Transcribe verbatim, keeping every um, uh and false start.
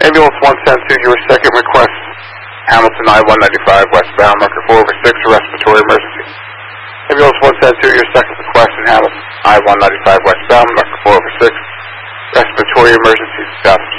Ambulance one ten two, your second request. Hamilton I one ninety-five westbound, marker four over six, respiratory emergency. Ambulance one ten two, your second request in Hamilton I one ninety-five westbound, marker four over six, respiratory emergency. Status.